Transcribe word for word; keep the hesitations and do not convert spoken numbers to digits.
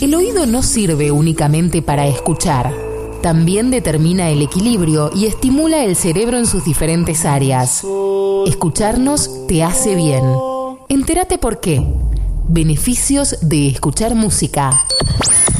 El oído no sirve únicamente para escuchar. También determina el equilibrio y estimula el cerebro en sus diferentes áreas. Escucharnos te hace bien. Entérate por qué. Beneficios de escuchar música.